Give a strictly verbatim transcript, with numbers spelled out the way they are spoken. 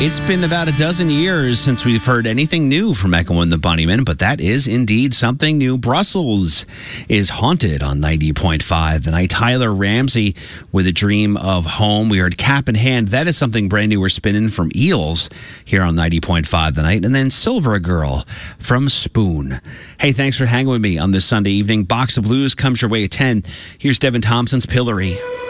It's been about a dozen years since we've heard anything new from Echo and the Bunnymen, but that is indeed something new. Brussels is haunted on ninety point five. The night Tyler Ramsey with a dream of home. We heard Cap in Hand. That is something brand new we're spinning from Eels here on ninety point five the night. And then Silver Girl from Spoon. Hey, thanks for hanging with me on this Sunday evening. Box of Blues comes your way at ten. Here's Devin Thompson's Pillory.